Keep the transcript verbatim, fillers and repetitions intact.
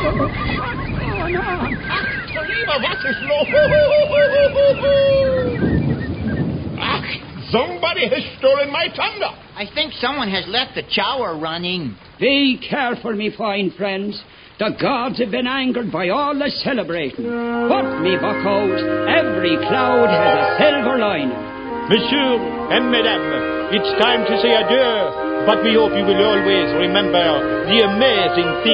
was ist los? Ach, somebody has stolen my thunder. I think someone has left the shower running. Be careful, me fine friends. The gods have been angered by all the celebrating. But, me buckos, every cloud has a silver lining. Monsieur and Madame, it's time to say adieu, but we hope you will always remember the amazing thing